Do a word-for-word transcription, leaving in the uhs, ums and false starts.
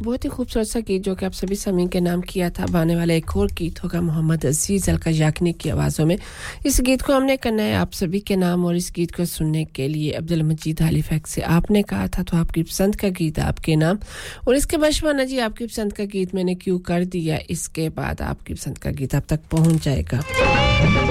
बहुत ही खूबसूरत सा गीत जो कि आप सभी सामीन के नाम किया था बाने वाला एक और गीत होगा मोहम्मद अजीज अलका याग्निक की आवाज़ों में इस गीत को हमने करना है आप सभी के नाम और इस गीत को सुनने के लिए अब्दुल मजीद हालीफैक्स से आपने कहा था तो आपकी पसंद का गीत आपके नाम और इसके बाद शबाना जी आपकी पसंद का गीत मैंने क्यों कर दिया इसके बाद आपकी पसंद का गीत आप तक पहुंच जाएगा